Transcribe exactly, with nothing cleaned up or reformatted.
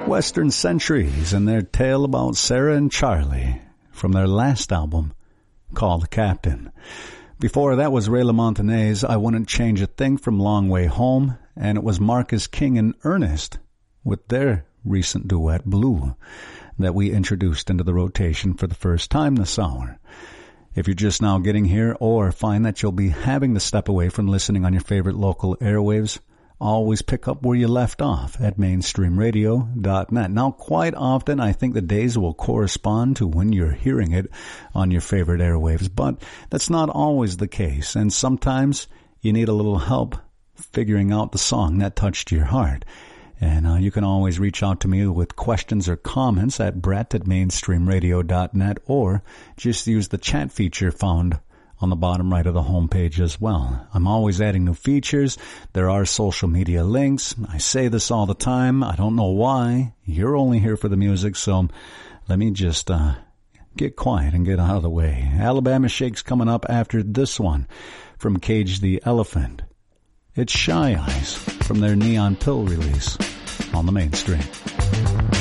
Western Centuries and their tale about Sarah and Charlie from their last album, Call the Captain. Before that was Ray LaMontagné's I Wouldn't Change a Thing from Long Way Home, and it was Marcus King and Ernest with their recent duet, Blue, that we introduced into the rotation for the first time this hour. If you're just now getting here or find that you'll be having to step away from listening on your favorite local airwaves, always pick up where you left off at mainstream radio dot net. Now, quite often, I think the days will correspond to when you're hearing it on your favorite airwaves, but that's not always the case, and sometimes you need a little help figuring out the song that touched your heart. And uh, you can always reach out to me with questions or comments at brett at mainstream radio dot net, or just use the chat feature found on the bottom right of the homepage as well. I'm always adding new features. There are social media links. I say this all the time. I don't know why. You're only here for the music, so let me just uh, get quiet and get out of the way. Alabama Shake's coming up after this one from Cage the Elephant. It's Shy Eyes from their Neon Pill release on the Mainstream.